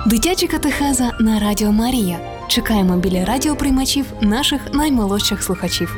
Дитяча катехеза на Радіо Марія. Чекаємо біля радіоприймачів наших наймолодших слухачів.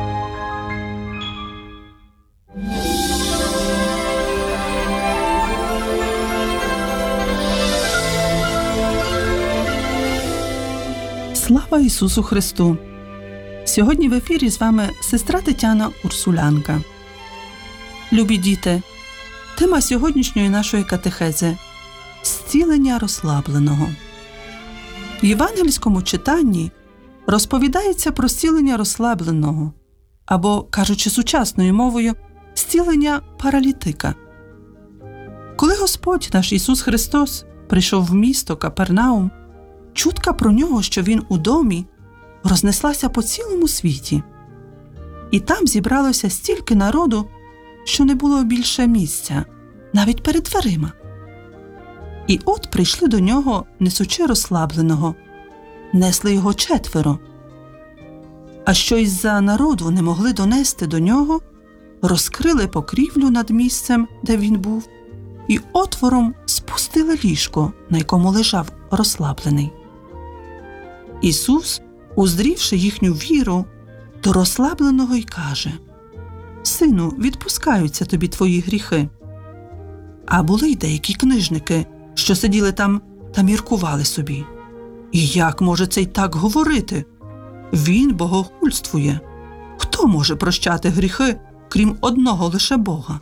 Слава Ісусу Христу! Сьогодні в ефірі з вами сестра Тетяна Урсулянка. Любі діти, тема сьогоднішньої нашої катехези – зцілення розслабленого. В євангельському читанні розповідається про зцілення розслабленого, або, кажучи сучасною мовою, зцілення паралітика. Коли Господь наш Ісус Христос прийшов в місто Капернаум, чутка про нього, що він у домі, рознеслася по цілому світі. І там зібралося стільки народу, що не було більше місця, навіть перед дверима. І от прийшли до нього, несучи розслабленого. Несли його 4. А що із-за народу не могли донести до нього, розкрили покрівлю над місцем, де він був, і отвором спустили ліжко, на якому лежав розслаблений. Ісус, уздрівши їхню віру, до розслабленого й каже: «Сину, відпускаються тобі твої гріхи». А були й деякі книжники, що сиділи там та міркували собі: «І як може цей так говорити? Він богохульствує. Хто може прощати гріхи, крім одного лише Бога?»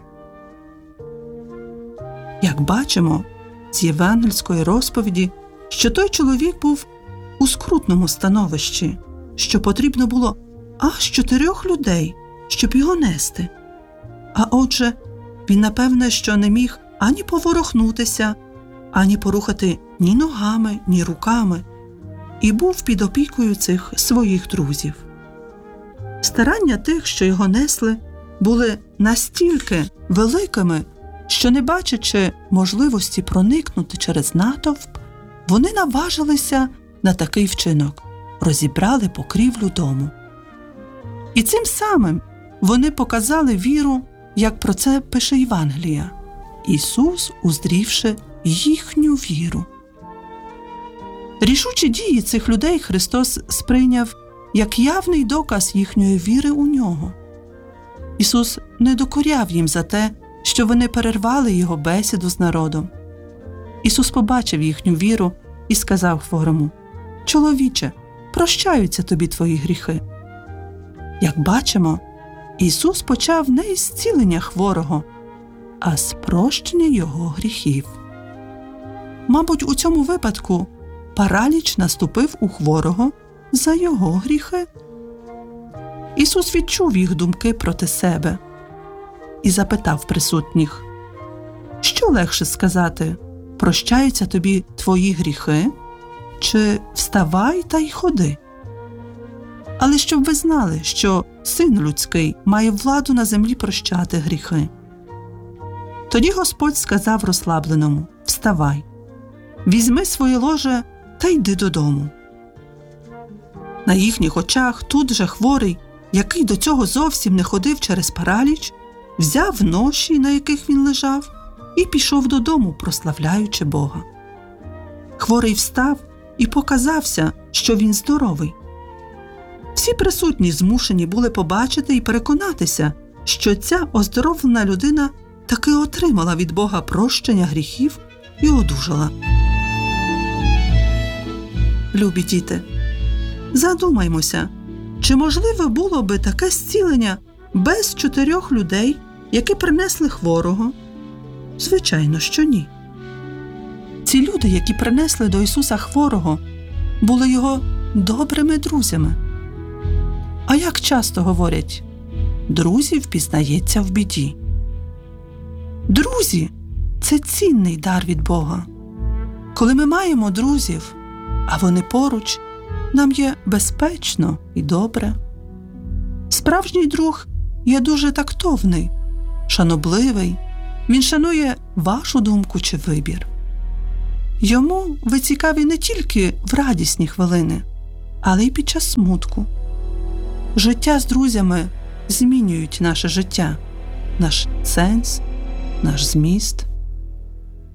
Як бачимо з євангельської розповіді, що той чоловік був у скрутному становищі, що потрібно було аж 4 людей, щоб його нести. А отже, він, напевне, що не міг ані поворухнутися, ані порухати ні ногами, ні руками, і був під опікою цих своїх друзів. Старання тих, що його несли, були настільки великими, що, не бачачи можливості проникнути через натовп, вони наважилися на такий вчинок – розібрали покрівлю дому. І цим самим вони показали віру, як про це пише Євангелія. Ісус, уздрівши їхню віру. Рішучі дії цих людей Христос сприйняв як явний доказ їхньої віри у Нього. Ісус не докоряв їм за те, що вони перервали Його бесіду з народом. Ісус побачив їхню віру і сказав хворому: «Чоловіче, прощаються тобі твої гріхи». Як бачимо, Ісус почав не із зцілення хворого, а з прощення його гріхів. Мабуть, у цьому випадку параліч наступив у хворого за його гріхи. Ісус відчув їх думки проти себе і запитав присутніх: «Що легше сказати: прощаються тобі твої гріхи, чи вставай та й ходи?» Але щоб ви знали, що Син Людський має владу на землі прощати гріхи. Тоді Господь сказав розслабленому: «Вставай, візьми своє ложе та йди додому». На їхніх очах тут же хворий, який до цього зовсім не ходив через параліч, взяв ноші, на яких він лежав, і пішов додому, прославляючи Бога. Хворий встав і показався, що він здоровий. Всі присутні змушені були побачити і переконатися, що ця оздоровлена людина таки отримала від Бога прощення гріхів і одужала. Любі діти, задумаймося, чи можливе було би таке зцілення без 4 людей, які принесли хворого? Звичайно, що ні. Ці люди, які принесли до Ісуса хворого, були Його добрими друзями. А як часто говорять: «Друзі впізнається в біді». Друзі – це цінний дар від Бога. Коли ми маємо друзів, а вони поруч, нам є безпечно і добре. Справжній друг є дуже тактовний, шанобливий, він шанує вашу думку чи вибір. Йому ви цікаві не тільки в радісні хвилини, але й під час смутку. Життя з друзями змінюють наше життя, наш сенс, наш зміст.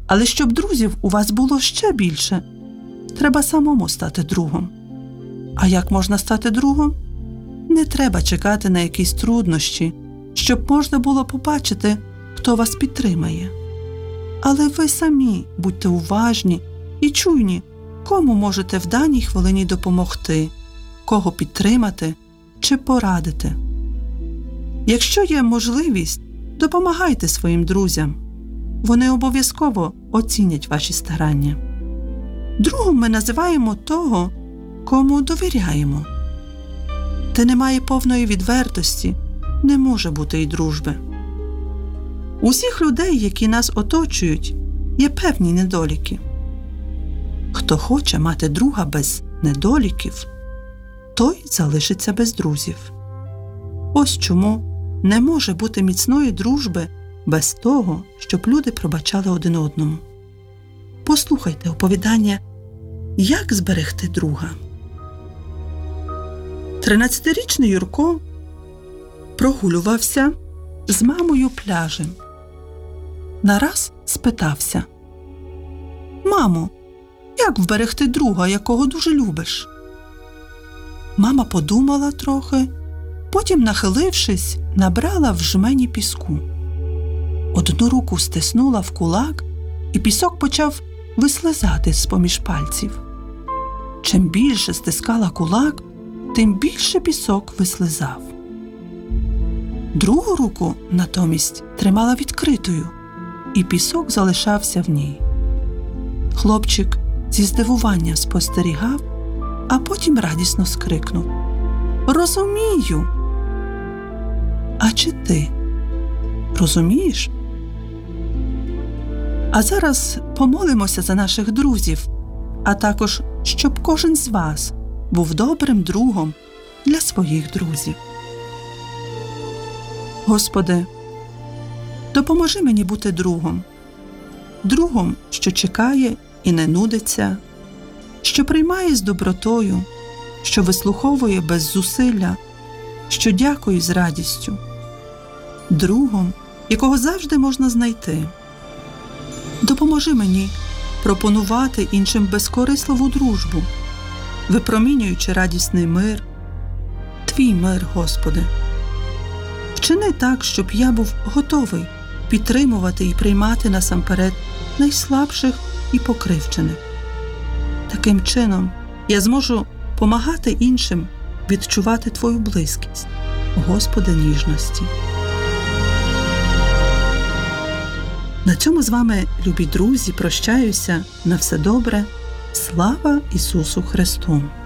Але щоб друзів у вас було ще більше, треба самому стати другом. А як можна стати другом? Не треба чекати на якісь труднощі, щоб можна було побачити, хто вас підтримає. Але ви самі будьте уважні і чуйні, кому можете в даній хвилині допомогти, кого підтримати чи порадити. Якщо є можливість, допомагайте своїм друзям. Вони обов'язково оцінять ваші старання. Другом ми називаємо того, кому довіряємо. Де немає повної відвертості, не може бути й дружби. У всіх людей, які нас оточують, є певні недоліки. Хто хоче мати друга без недоліків, той залишиться без друзів. Ось чому не може бути міцної дружби без того, щоб люди пробачали один одному. Послухайте оповідання «Як зберегти друга». 13-річний Юрко прогулювався з мамою пляжем. Нараз спитався: «Мамо, як вберегти друга, якого дуже любиш?» Мама подумала трохи, потім, нахилившись, набрала в жмені піску. Одну руку стиснула в кулак, і пісок почав вислизати з-поміж пальців. Чим більше стискала кулак, тим більше пісок вислизав. Другу руку, натомість, тримала відкритою, і пісок залишався в ній. Хлопчик зі здивуванням спостерігав, а потім радісно скрикнув: «Розумію!» А чи ти розумієш? А зараз помолимося за наших друзів, а також, щоб кожен з вас був добрим другом для своїх друзів. Господи, допоможи мені бути другом. Другом, що чекає і не нудиться, що приймає з добротою, що вислуховує без зусилля, що дякує з радістю. Другом, якого завжди можна знайти. Допоможи мені пропонувати іншим безкорисливу дружбу, випромінюючи радісний мир, Твій мир, Господи. Вчини так, щоб я був готовий підтримувати і приймати насамперед найслабших і покривджених. Таким чином я зможу помагати іншим відчувати Твою близькість, Господи ніжності. На цьому з вами, любі друзі, прощаюся. На все добре. Слава Ісусу Христу!